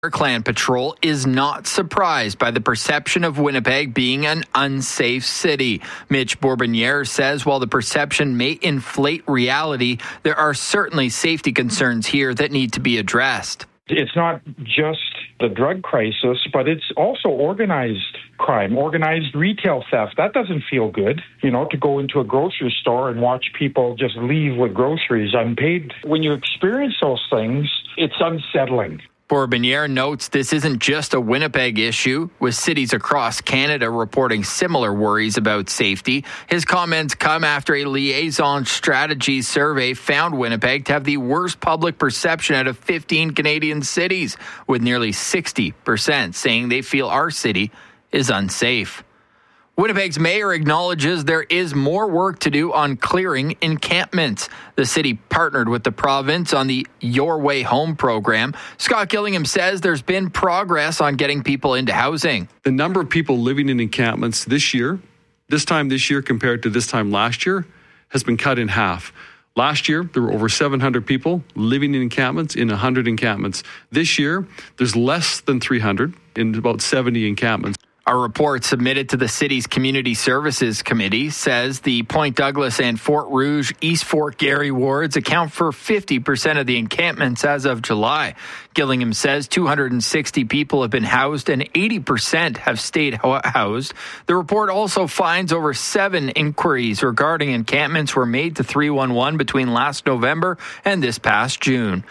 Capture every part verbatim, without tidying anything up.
Clan Patrol is not surprised by the perception of Winnipeg being an unsafe city. Mitch Bourbonniere says while the perception may inflate reality, there are certainly safety concerns here that need to be addressed. It's not just the drug crisis, but it's also organized crime, organized retail theft. That doesn't feel good, you know, to go into a grocery store and watch people just leave with groceries unpaid. When you experience those things, it's unsettling. Bourbonniere notes this isn't just a Winnipeg issue, with cities across Canada reporting similar worries about safety. His comments come after a liaison strategy survey found Winnipeg to have the worst public perception out of fifteen Canadian cities, with nearly sixty percent saying they feel our city is unsafe. Winnipeg's mayor acknowledges there is more work to do on clearing encampments. The city partnered with the province on the Your Way Home program. Scott Gillingham says there's been progress on getting people into housing. The number of people living in encampments this year, this time this year compared to this time last year, has been cut in half. Last year, there were over seven hundred people living in encampments in one hundred encampments. This year, there's less than three hundred in about seventy encampments. A report submitted to the city's Community Services Committee says the Point Douglas and Fort Rouge East Fort Garry wards account for fifty percent of the encampments as of July. Gillingham says two hundred sixty people have been housed and eighty percent have stayed housed. The report also finds over seven inquiries regarding encampments were made to three one one between last November and this past June.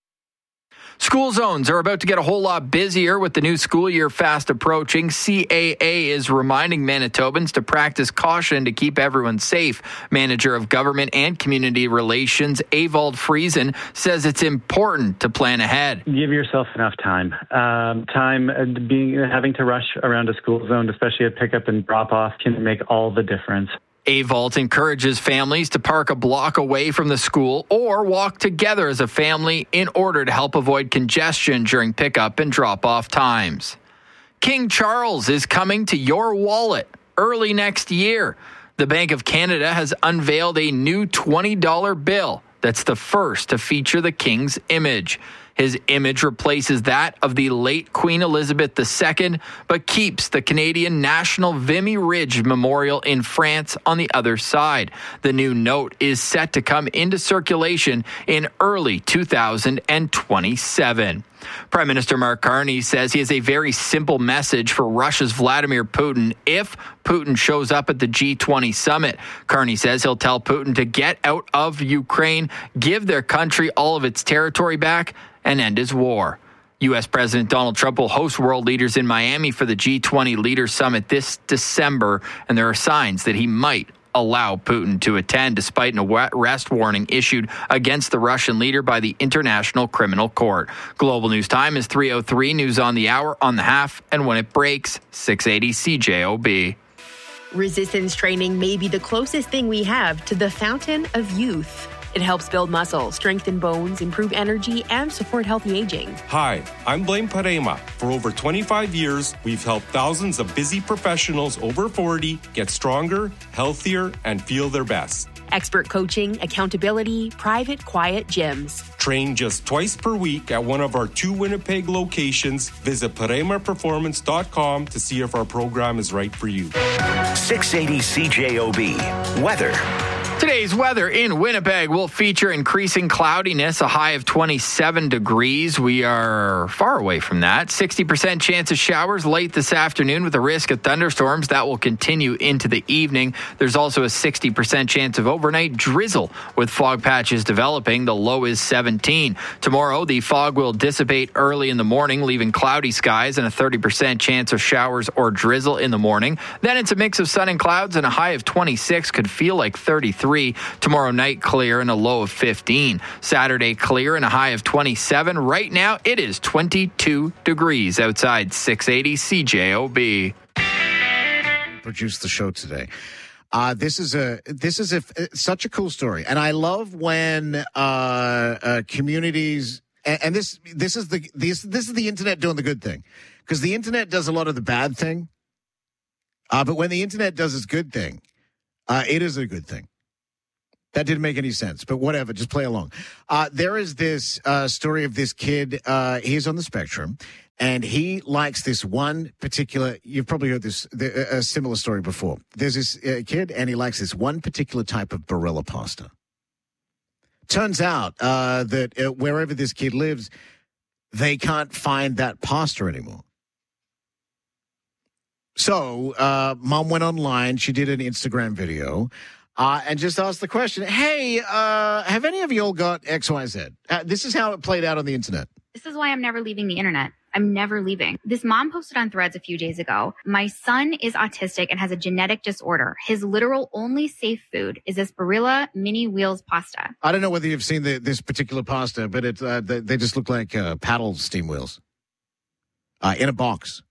School zones are about to get a whole lot busier with the new school year fast approaching. C A A is reminding Manitobans to practice caution to keep everyone safe. Manager of Government and Community Relations, Evald Friesen, says it's important to plan ahead. Give yourself enough time. Um, time uh, being having to rush around a school zone, especially at pickup and drop off, can make all the difference. Evald encourages families to park a block away from the school or walk together as a family in order to help avoid congestion during pickup and drop-off times. King Charles is coming to your wallet early next year. The Bank of Canada has unveiled a new twenty dollar bill that's the first to feature the King's image. His image replaces that of the late Queen Elizabeth the Second, but keeps the Canadian National Vimy Ridge Memorial in France on the other side. The new note is set to come into circulation in early two thousand twenty-seven. Prime Minister Mark Carney says he has a very simple message for Russia's Vladimir Putin if Putin shows up at the G twenty summit. Carney says he'll tell Putin to get out of Ukraine, give their country all of its territory back, and end his war. U S President Donald Trump will host world leaders in Miami for the G twenty Leaders Summit this December, and there are signs that he might allow Putin to attend despite an arrest warning issued against the Russian leader by the International Criminal Court. Global News Time is three oh three, news on the hour, on the half, and when it breaks, six eighty C J O B. Resistance training may be the closest thing we have to the fountain of youth. It helps build muscle, strengthen bones, improve energy, and support healthy aging. Hi, I'm Blaine Parema. For over twenty-five years, we've helped thousands of busy professionals over forty get stronger, healthier, and feel their best. Expert coaching, accountability, private, quiet gyms. Train just twice per week at one of our two Winnipeg locations. Visit parema performance dot com to see if our program is right for you. six eighty C J O B. Weather. Today's weather in Winnipeg will feature increasing cloudiness, a high of twenty-seven degrees. We are far away from that. sixty percent chance of showers late this afternoon with a risk of thunderstorms. That will continue into the evening. There's also a sixty percent chance of overnight drizzle with fog patches developing. The low is seventeen. Tomorrow, the fog will dissipate early in the morning, leaving cloudy skies and a thirty percent chance of showers or drizzle in the morning. Then it's a mix of sun and clouds, and a high of twenty-six, could feel like thirty-three. Tomorrow night, clear and a low of fifteen. Saturday, clear and a high of twenty-seven. Right now, it is twenty-two degrees outside. Six eighty C J O B. Produced the show today. Uh, this is a this is a such a cool story, and I love when uh, uh, communities and, and this this is the this this is the internet doing the good thing, because the internet does a lot of the bad thing, uh, but when the internet does its good thing, uh, it is a good thing. That didn't make any sense, but whatever. Just play along. Uh, there is this uh, story of this kid. Uh, he's on the spectrum, and he likes this one particular. You've probably heard this the, a similar story before. There's this uh, kid, and he likes this one particular type of Barilla pasta. Turns out uh, that uh, wherever this kid lives, they can't find that pasta anymore. So, uh, mom went online. She did an Instagram video. Uh, and just asked the question, hey, uh, have any of you all got X Y Z? Uh, this is how it played out on the internet. This is why I'm never leaving the internet. I'm never leaving. This mom posted on Threads a few days ago. My son is autistic and has a genetic disorder. His literal only safe food is this Barilla Mini Wheels pasta. I don't know whether you've seen the, this particular pasta, but it, uh, they, they just look like uh, paddle steam wheels uh, in a box.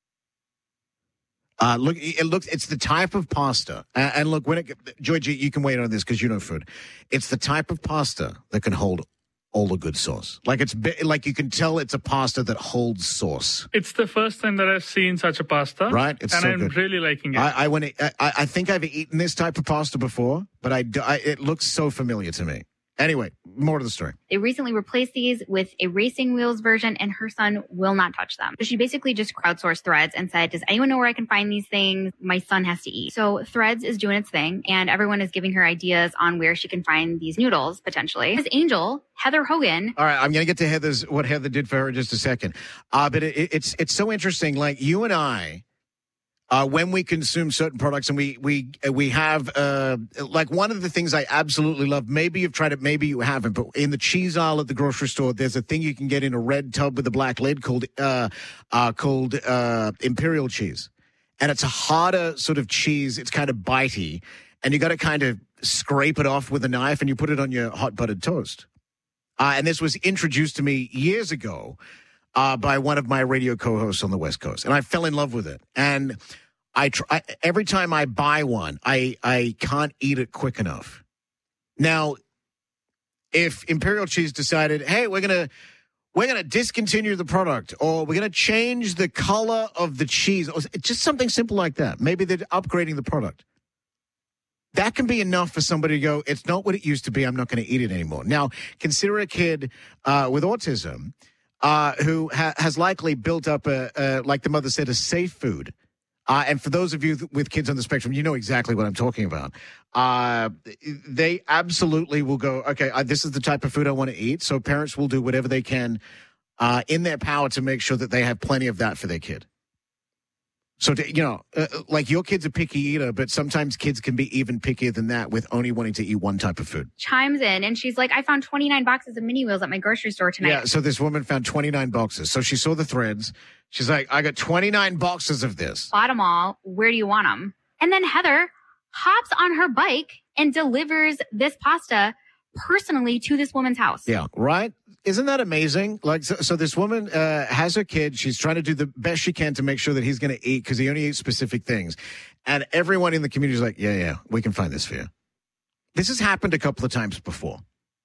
Uh, look, it looks, it's the type of pasta. Uh, and look, when it, Georgie, you can weigh in on this because you know food. It's the type of pasta that can hold all the good sauce. Like it's, like you can tell it's a pasta that holds sauce. It's the first time that I've seen such a pasta. Right? It's and so I'm good. really liking it. I, I, when it, I, I think I've eaten this type of pasta before, but I, I, it looks so familiar to me. Anyway, more to the story. They recently replaced these with a racing wheels version, and her son will not touch them. So she basically just crowdsourced Threads and said, does anyone know where I can find these things? My son has to eat. So Threads is doing its thing, and everyone is giving her ideas on where she can find these noodles, potentially. His angel, Heather Hogan. All right, I'm going to get to Heather's, what Heather did for her in just a second. Uh, but it, it's, it's so interesting. Like you and I, Uh, when we consume certain products and we we we have uh, like one of the things I absolutely love. Maybe you've tried it, maybe you haven't. But in the cheese aisle at the grocery store, there's a thing you can get in a red tub with a black lid called uh, uh, called uh, Imperial cheese, and it's a harder sort of cheese. It's kind of bitey, and you got to kind of scrape it off with a knife, and you put it on your hot buttered toast. Uh, and this was introduced to me years ago uh, by one of my radio co-hosts on the West Coast, and I fell in love with it. And I try every time I buy one, I, I can't eat it quick enough. Now, if Imperial Cheese decided, hey, we're gonna we're gonna discontinue the product, or we're gonna change the color of the cheese, or just something simple like that, maybe they're upgrading the product. That can be enough for somebody to go, it's not what it used to be. I'm not going to eat it anymore. Now, consider a kid uh, with autism uh, who ha- has likely built up a, a, like the mother said, a safe food. Uh, and for those of you th- with kids on the spectrum, you know exactly what I'm talking about. Uh, they absolutely will go, okay, uh, this is the type of food I want to eat. So parents will do whatever they can uh, in their power to make sure that they have plenty of that for their kid. So, to, you know, uh, like your kid's a picky eater, but sometimes kids can be even pickier than that with only wanting to eat one type of food. Chimes in and she's like, I found twenty-nine boxes of mini wheels at my grocery store tonight. Yeah, so this woman found twenty-nine boxes. So she saw the threads. She's like, I got twenty-nine boxes of this. Bought them all. Where do you want them? And then Heather hops on her bike and delivers this pasta personally to this woman's house. Yeah, right? Isn't that amazing? Like, so, so this woman uh, has her kid. She's trying to do the best she can to make sure that he's going to eat because he only eats specific things. And everyone in the community is like, yeah, yeah, we can find this for you. This has happened a couple of times before.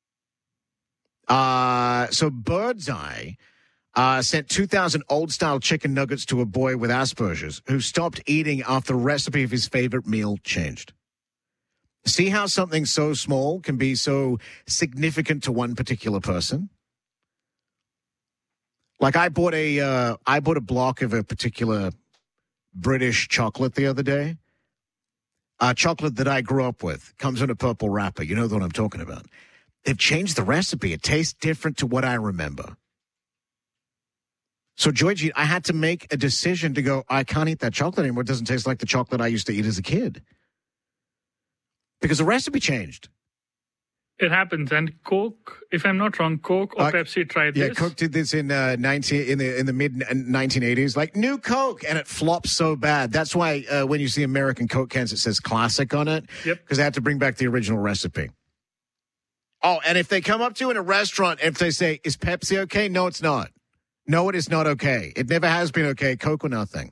Uh, so Birdseye uh, sent two thousand old-style chicken nuggets to a boy with Asperger's who stopped eating after the recipe of his favorite meal changed. See how something so small can be so significant to one particular person? Like I bought a, uh, I bought a block of a particular British chocolate the other day. Uh, chocolate that I grew up with comes in a purple wrapper. You know what I'm talking about. They've changed the recipe. It tastes different to what I remember. So, Georgie, I had to make a decision to go, I can't eat that chocolate anymore. It doesn't taste like the chocolate I used to eat as a kid. Because the recipe changed. It happens. And Coke, if I'm not wrong, Coke or uh, Pepsi tried yeah, this. Yeah, Coke did this in uh, nineteen in the in the mid nineteen eighties, like new Coke, and it flopped so bad. That's why uh, when you see American Coke cans, it says classic on it. Yep. Because they had to bring back the original recipe. Oh, and if they come up to you in a restaurant, if they say, "Is Pepsi okay?" No, it's not. No, it is not okay. It never has been okay. Coke or nothing.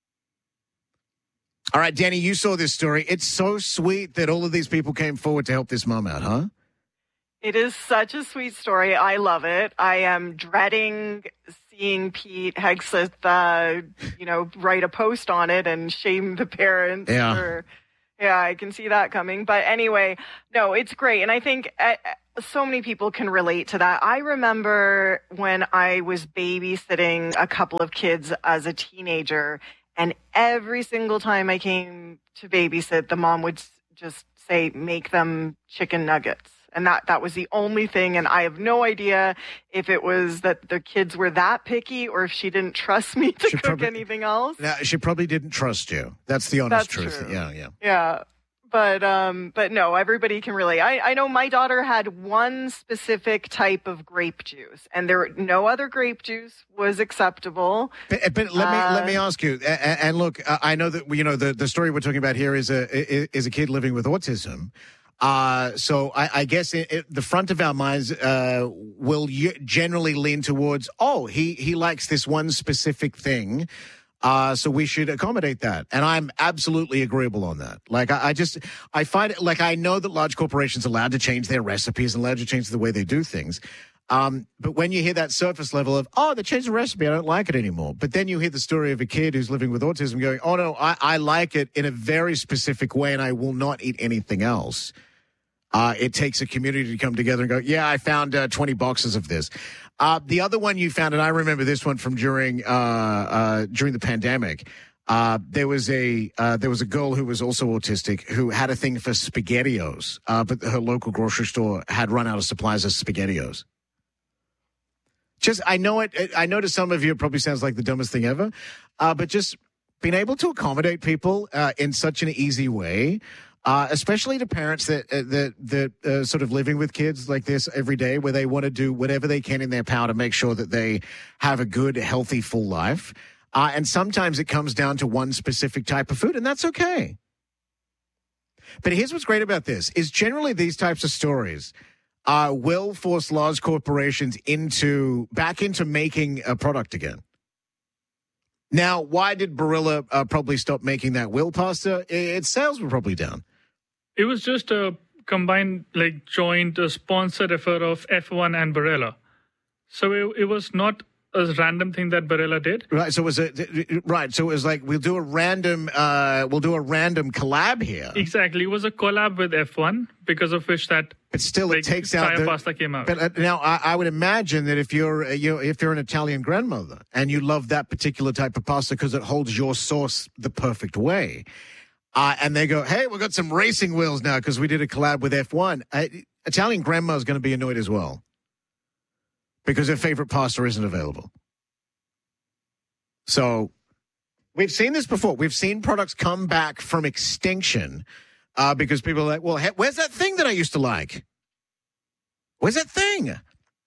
All right, Danny, you saw this story. It's so sweet that all of these people came forward to help this mom out, huh? It is such a sweet story. I love it. I am dreading seeing Pete Hegseth, uh, you know, write a post on it and shame the parents yeah. for Yeah, I can see that coming. But anyway, no, it's great. And I think uh, so many people can relate to that. I remember when I was babysitting a couple of kids as a teenager, and every single time I came to babysit, the mom would just say, make them chicken nuggets. And that, that was the only thing. And I have no idea if it was that the kids were that picky or if she didn't trust me to she cook probably, anything else. No, she probably didn't trust you. That's the honest That's truth. True. Yeah, yeah. Yeah. But um, but no, everybody can relate. I, I know my daughter had one specific type of grape juice, and there no other grape juice was acceptable. But, but let me uh, let me ask you. And, and look, I know that you know the, the story we're talking about here is a is a kid living with autism. Uh, so I, I guess it, it, the front of our minds uh, will generally lean towards, oh, he he likes this one specific thing. Uh, so we should accommodate that. And I'm absolutely agreeable on that. Like, I, I just, I find it, like, I know that large corporations are allowed to change their recipes and allowed to change the way they do things. Um, but when you hear that surface level of, oh, they changed the recipe, I don't like it anymore. But then you hear the story of a kid who's living with autism going, oh, no, I, I like it in a very specific way and I will not eat anything else. Uh, it takes a community to come together and go, yeah, I found uh, twenty boxes of this. Uh, the other one you found, and I remember this one from during uh, uh, during the pandemic. Uh, there was a uh, there was a girl who was also autistic who had a thing for SpaghettiOs, uh, but her local grocery store had run out of supplies of SpaghettiOs. Just, I know it. I know to some of you it probably sounds like the dumbest thing ever, uh, but just being able to accommodate people uh, in such an easy way. Uh, especially to parents that uh, that that uh, sort of living with kids like this every day, where they want to do whatever they can in their power to make sure that they have a good, healthy, full life. Uh, and sometimes it comes down to one specific type of food, and that's okay. But here's what's great about this, is generally these types of stories uh, will force large corporations into back into making a product again. Now, why did Barilla uh, probably stop making that wheel pasta? Its sales were probably down. It was just a combined, like, joint uh, sponsored effort of F one and Barilla. So it, it was not a random thing that Barilla did. Right. So it was a right. So it was like we'll do a random, uh, we'll do a random collab here. Exactly. It was a collab with F one, because of which that. But still, like, it takes out the pasta came out. But uh, now, I, I would imagine that if you're uh, you know, if you're an Italian grandmother and you love that particular type of pasta because it holds your sauce the perfect way, uh, and they go, "Hey, we've got some racing wheels now because we did a collab with F one." Uh, Italian grandma is going to be annoyed as well because her favorite pasta isn't available. So, we've seen this before. We've seen products come back from extinction. Uh, because people are like, well, hey, where's that thing that I used to like? Where's that thing?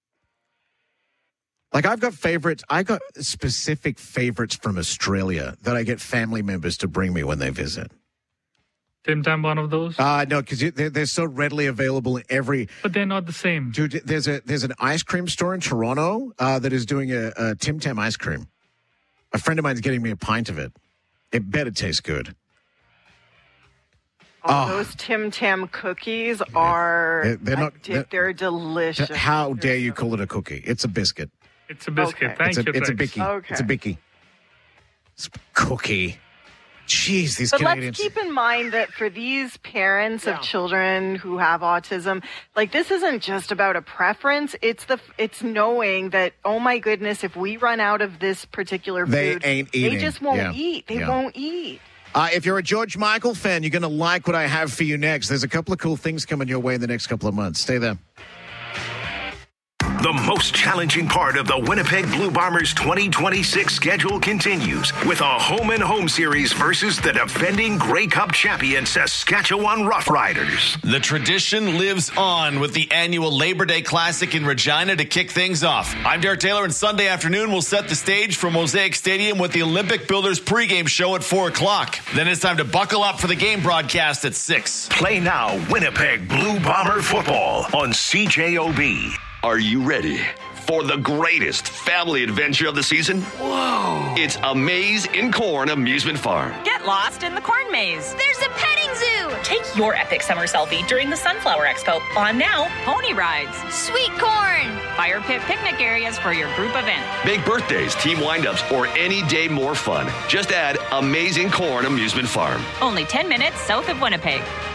Like, I've got favorites. I got specific favorites from Australia that I get family members to bring me when they visit. Tim Tam, one of those? Uh, no, because they're, they're so readily available in every... But they're not the same. Dude, there's a there's an ice cream store in Toronto uh, that is doing a, a Tim Tam ice cream. A friend of mine's getting me a pint of it. It better taste good. Oh, those Tim Tam cookies are, they're, they're not, they're, they're delicious. How they're dare you so call it a cookie? It's a biscuit. It's a biscuit. Okay. Thank it's a, you, It's a Rex. bicky. Okay. It's a bicky. It's a cookie. Jeez, these but Canadians. let's keep in mind that for these parents yeah. of children who have autism, like, this isn't just about a preference. It's the it's knowing that, oh my goodness, if we run out of this particular they food, ain't eating. they just won't yeah. eat. They yeah. won't eat. Uh, if you're a George Michael fan, you're going to like what I have for you next. There's a couple of cool things coming your way in the next couple of months. Stay there. The most challenging part of the Winnipeg Blue Bombers twenty twenty-six schedule continues with a home and home series versus the defending Grey Cup champion Saskatchewan Roughriders. The tradition lives on with the annual Labor Day Classic in Regina to kick things off. I'm Derek Taylor, and Sunday afternoon we'll set the stage for Mosaic Stadium with the Olympic Builders pregame show at four o'clock. Then it's time to buckle up for the game broadcast at six. Play now Winnipeg Blue Bomber football on C J O B. Are you ready for the greatest family adventure of the season? Whoa! It's A Maze in Corn Amusement Farm. Get lost in the corn maze. There's a petting zoo. Take your epic summer selfie during the Sunflower Expo. On now, pony rides, sweet corn, fire pit picnic areas for your group event. Big birthdays, team windups, or any day more fun. Just add Amazing Corn Amusement Farm. Only ten minutes south of Winnipeg.